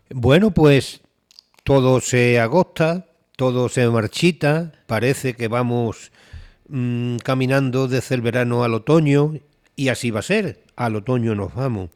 Bueno, pues todo se agota, todo se marchita, parece que vamos caminando desde el verano al otoño y así va a ser, al otoño nos vamos.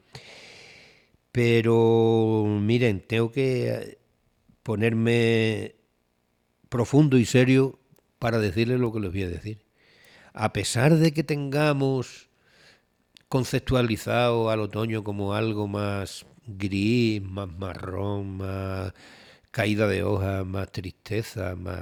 Pero miren, tengo que ponerme profundo y serio para decirles lo que les voy a decir. A pesar de que tengamos conceptualizado al otoño como algo más gris, más marrón, más caída de hojas, más tristeza, más...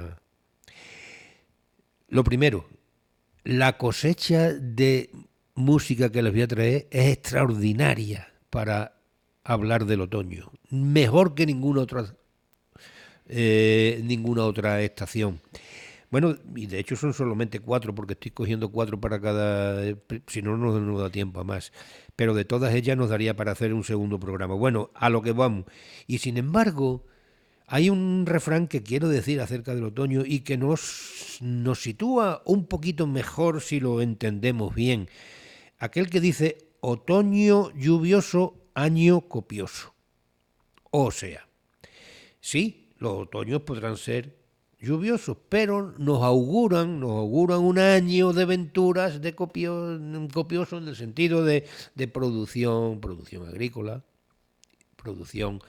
Lo primero, la cosecha de música que les voy a traer es extraordinaria para hablar del otoño. Mejor que ninguna otra estación. Bueno, y de hecho son solamente cuatro, porque estoy cogiendo cuatro para cada, si no, no nos da tiempo a más. Pero de todas ellas nos daría para hacer un segundo programa. Bueno, a lo que vamos. Y sin embargo, hay un refrán que quiero decir acerca del otoño y que nos sitúa un poquito mejor si lo entendemos bien. Aquel que dice otoño lluvioso, año copioso. O sea, sí, los otoños podrán ser lluviosos, pero nos auguran un año de venturas de copioso en el sentido de producción agrícola, producción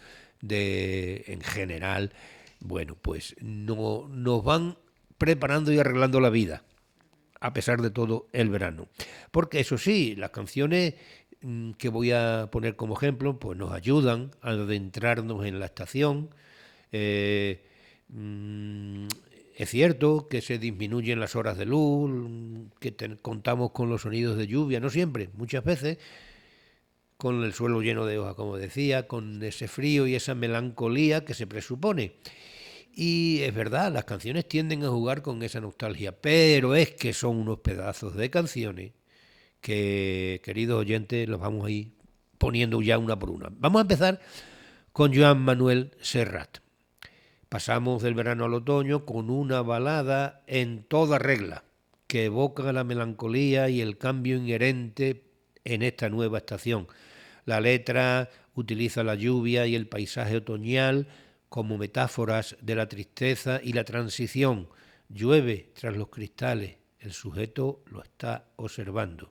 en general. Bueno, pues no, nos van preparando y arreglando la vida, a pesar de todo, el verano. Porque eso sí, las canciones que voy a poner como ejemplo, pues nos ayudan a adentrarnos en la estación. Eh, mm, es cierto que se disminuyen las horas de luz, que contamos con los sonidos de lluvia, no siempre, muchas veces, con el suelo lleno de hojas, como decía, con ese frío y esa melancolía que se presupone. Y es verdad, las canciones tienden a jugar con esa nostalgia, pero es que son unos pedazos de canciones que, queridos oyentes, los vamos a ir poniendo ya una por una. Vamos a empezar con Joan Manuel Serrat. Pasamos del verano al otoño con una balada en toda regla, que evoca la melancolía y el cambio inherente en esta nueva estación. La letra utiliza la lluvia y el paisaje otoñal como metáforas de la tristeza y la transición. Llueve tras los cristales, el sujeto lo está observando.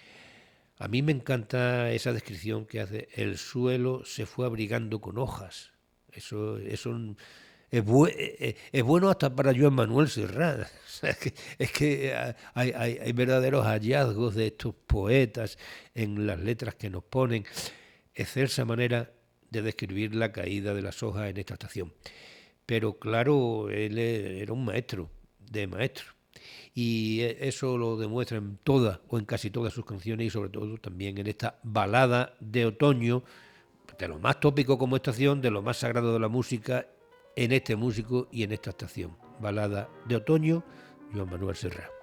A mí me encanta esa descripción que hace: el suelo se fue abrigando con hojas. Eso es bueno hasta para Joan Manuel Serrat. O sea, es que hay verdaderos hallazgos de estos poetas en las letras que nos ponen. Excelsa manera de describir la caída de las hojas en esta estación. Pero claro, él era un maestro de maestros. Y eso lo demuestra en todas o en casi todas sus canciones, y sobre todo también en esta balada de otoño, de lo más tópico como estación, de lo más sagrado de la música en este músico y en esta estación. Balada de otoño, Joan Manuel Serrat.